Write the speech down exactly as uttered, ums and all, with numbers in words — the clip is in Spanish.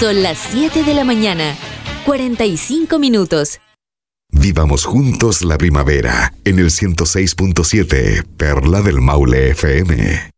Son las siete de la mañana, cuarenta y cinco minutos. Vivamos juntos la primavera en el ciento seis punto siete Perla del Maule F M.